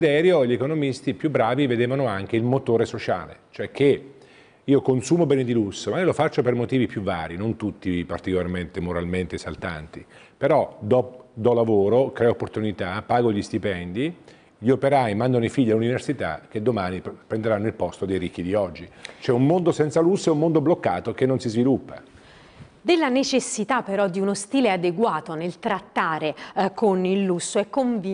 Desiderio, gli economisti più bravi vedevano anche il motore sociale, cioè che io consumo beni di lusso, ma io lo faccio per motivi più vari, non tutti particolarmente moralmente esaltanti, però do lavoro, creo opportunità, pago gli stipendi, gli operai mandano i figli all'università che domani prenderanno il posto dei ricchi di oggi. C'è un mondo senza lusso e un mondo bloccato che non si sviluppa. Della necessità però di uno stile adeguato nel trattare con il lusso è convinto